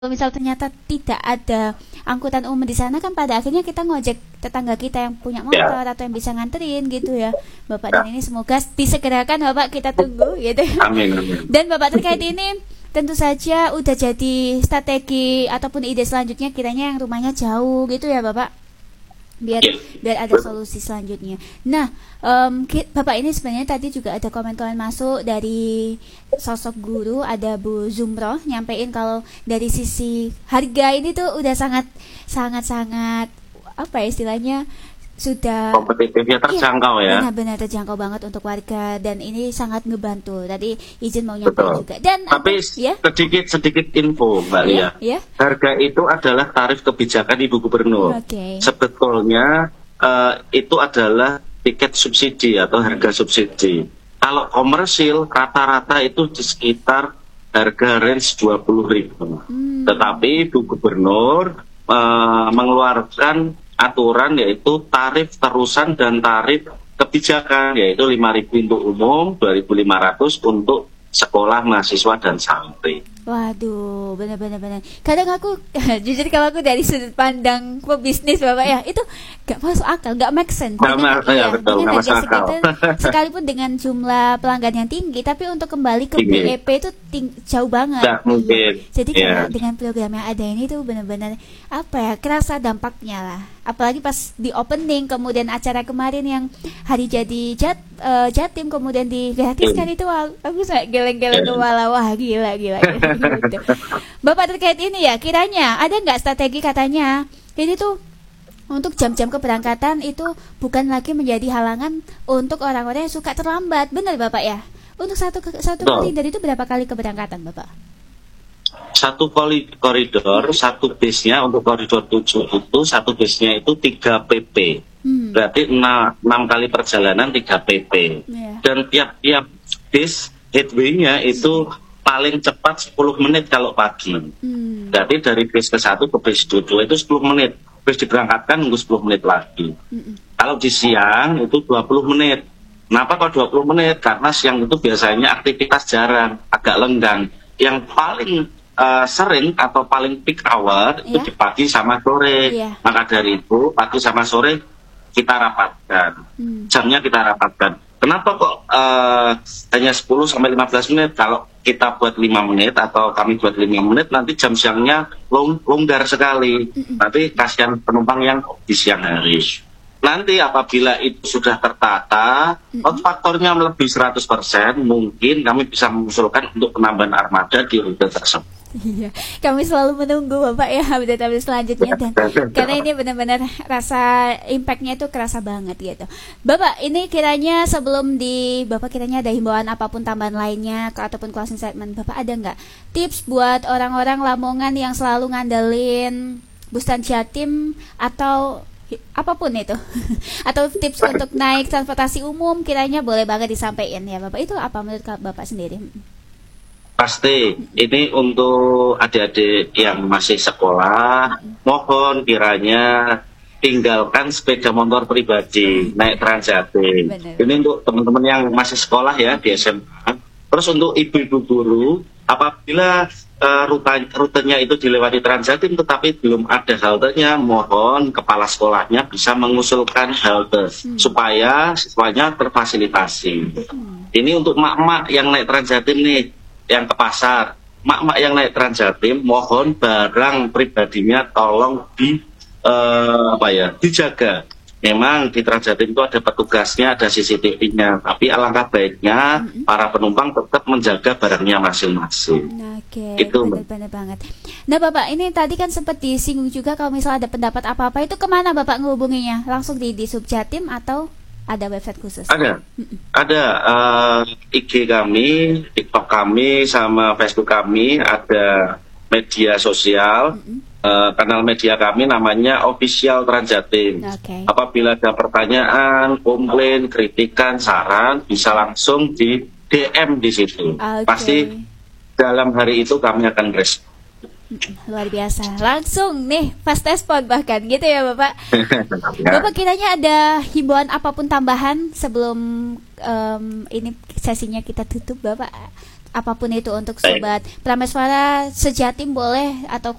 misal ternyata tidak ada angkutan umum di sana kan pada akhirnya kita ngojek tetangga kita yang punya Ya, motor atau yang bisa nganterin gitu ya Bapak. Dan ya. ini semoga disegerakan Bapak, kita tunggu gitu ya. Amin, amin. Dan Bapak terkait ini tentu saja udah jadi strategi ataupun ide selanjutnya kiranya yang rumahnya jauh gitu ya Bapak, biar Ya, biar ada solusi selanjutnya. Nah, Bapak ini sebenarnya tadi juga ada komen-komen masuk dari sosok guru, ada Bu Zumroh nyampein kalau dari sisi harga ini tuh udah sangat sangat sangat apa ya istilahnya, sudah kompetitifnya iya, terjangkau ya. benar-benar terjangkau banget untuk warga dan ini sangat ngebantu. Tadi izin mau nyampein Betul. juga. Dan ada Tapi ya, sedikit info, Mbak ya, Lia. ya. Harga itu adalah tarif kebijakan Ibu Gubernur. Oke. Sebetulnya itu adalah tiket subsidi atau harga subsidi. Kalau komersil rata-rata itu di sekitar harga range 20.000. Tetapi Ibu Gubernur mengeluarkan aturan yaitu tarif terusan dan tarif kebijakan, yaitu 5.000 untuk umum, 2.500 untuk sekolah, mahasiswa dan santri. Waduh, benar-benar. Kadang aku, jujur kalau aku dari sudut pandang pebisnis Bapak ya, itu gak masuk akal, gak make sense. Ya, betul, Dengan nggak harga masuk akal. segitu, sekalipun dengan jumlah pelanggan yang tinggi, tapi untuk kembali ke Tinggi. BEP itu jauh banget. Nggak mungkin. Jadi Ya. kalau dengan program yang ada ini tuh benar-benar apa ya, kerasa dampaknya lah. Apalagi pas di opening, kemudian acara kemarin yang hari jadi Jatim, kemudian digratiskan itu, wah, aku sampai geleng-geleng kepala, wah gila. Gitu. Bapak terkait ini ya, kiranya ada nggak strategi katanya ini tuh untuk jam-jam keberangkatan itu bukan lagi menjadi halangan untuk orang-orang yang suka terlambat, benar Bapak ya? Untuk satu Betul. koridor itu berapa kali keberangkatan Bapak? Satu koridor, satu bisnya untuk koridor 7 itu, satu bisnya itu 3 pp. Berarti 6 kali perjalanan 3 pp. Iya. Dan tiap-tiap bis headway-nya itu paling cepat 10 menit kalau pagi. Berarti dari bis ke 1 ke bis 7 itu 10 menit. Bis diberangkatkan nunggu 10 menit lagi. Kalau di siang itu 20 menit. Kenapa kok 20 menit? Karena siang itu biasanya aktivitas jarang, agak lenggang. Yang paling sering atau paling peak hour itu Iya. di pagi sama sore. Iya. Maka dari itu pagi sama sore kita rapatkan. Jamnya kita rapatkan. Kenapa kok hanya 10 sampai 15 menit? Kalau kita buat 5 menit atau kami buat 5 menit, nanti jam siangnya longgar sekali. Nanti kasihan penumpang yang di siang hari. Nanti apabila itu sudah tertata, faktornya melebihi 100%, mungkin kami bisa mengusulkan untuk penambahan armada di rute tersebut. Iya, kami selalu menunggu Bapak ya update-update selanjutnya, dan karena ini benar-benar rasa impactnya itu kerasa banget gitu. Bapak, ini kiranya sebelum Bapak kiranya ada himbauan apapun tambahan lainnya ataupun closing statement, Bapak ada nggak tips buat orang-orang Lamongan yang selalu ngandelin bus Jatim atau apapun itu atau tips untuk naik transportasi umum, kiranya boleh banget disampaikan ya Bapak, itu apa menurut Bapak sendiri? Pasti, ini untuk adik-adik yang masih sekolah, mohon kiranya tinggalkan sepeda motor pribadi, naik Transjatim. Benar. Ini untuk teman-teman yang masih sekolah ya di SMA. Terus untuk ibu-ibu guru, apabila rutenya itu dilewati Transjatim tetapi belum ada haltenya, mohon kepala sekolahnya bisa mengusulkan halte supaya siswanya terfasilitasi. Ini untuk mak-mak yang naik Transjatim nih, yang ke pasar, mak-mak yang naik Transjatim, mohon barang pribadinya tolong dijaga. Memang di Transjatim itu ada petugasnya, ada CCTV-nya, tapi alangkah baiknya para penumpang tetap menjaga barangnya masing-masing. Oke, Itu, benar-benar banget. Nah Bapak, ini tadi kan sempat disinggung juga kalau misalnya ada pendapat apa-apa itu kemana Bapak ngehubunginya? Langsung di Subjatim atau ada website khusus? Ada IG kami, TikTok kami, sama Facebook kami, ada media sosial, kanal media kami namanya Official Transjatim. Oke. Apabila ada pertanyaan, komplain, kritikan, saran, bisa langsung di DM di situ. Oke. Pasti dalam hari itu kami akan respon. Luar biasa, langsung nih fast respon bahkan gitu ya Bapak. Bapak kiranya ada himbauan apapun tambahan sebelum ini sesinya kita tutup Bapak, apapun itu untuk sobat Prameswara sejatim boleh atau